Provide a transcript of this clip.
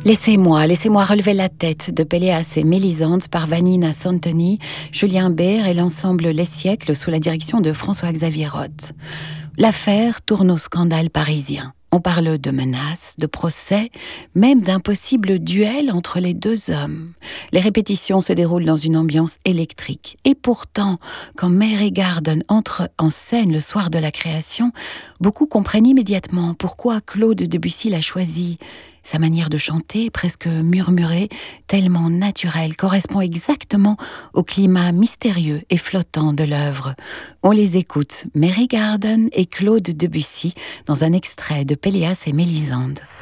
Laissez-moi relever la tête de Péléas et Mélisande par Vanina Santoni, Julien Bert et l'ensemble Les Siècles sous la direction de François-Xavier Roth. L'affaire tourne au scandale parisien. On parle de menaces, de procès, même d'un possible duel entre les deux hommes. Les répétitions se déroulent dans une ambiance électrique. Et pourtant, quand Mary Garden entre en scène le soir de la création, beaucoup comprennent immédiatement pourquoi Claude Debussy l'a choisi. Sa manière de chanter, presque murmurée, tellement naturelle, correspond exactement au climat mystérieux et flottant de l'œuvre. On les écoute, Mary Garden et Claude Debussy, dans un extrait de Péléas et Mélisande.